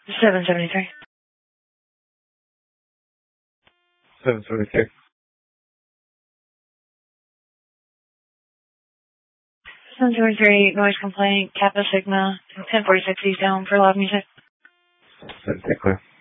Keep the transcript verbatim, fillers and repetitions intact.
seven seventy-three. seven seventy-three. seven seventy-three, noise complaint, Kappa Sigma, ten forty-six eastbound for loud music. seven clear.